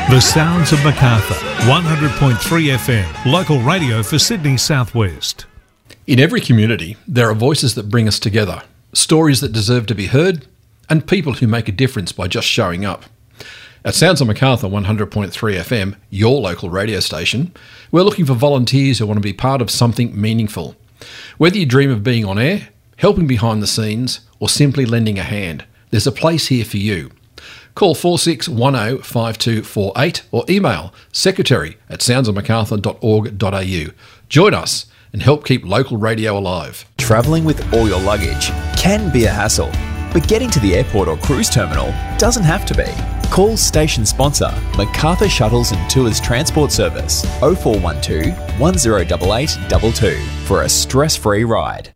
The Sounds of Macarthur, 100.3 FM, local radio for Sydney Southwest. In every community, there are voices that bring us together, stories that deserve to be heard, and people who make a difference by just showing up. At Sounds of Macarthur 100.3 FM, your local radio station, we're looking for volunteers who want to be part of something meaningful. Whether you dream of being on air, helping behind the scenes, or simply lending a hand, there's a place here for you. Call 46105248 or email secretary@soundsofmacarthur.org.au. Join us and help keep local radio alive. Travelling with all your luggage can be a hassle, but getting to the airport or cruise terminal doesn't have to be. Call station sponsor Macarthur Shuttles and Tours Transport Service 0412 108822 for a stress-free ride.